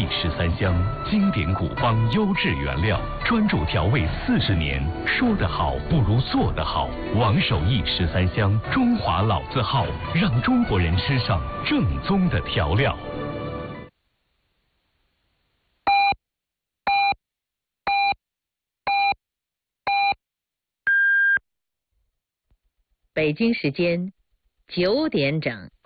13香，经典古方，优质原料，专注调味40年。说得好不如做得好。王守义13香，中华老字号，让中国人吃上正宗的调料。 北京时间9点整。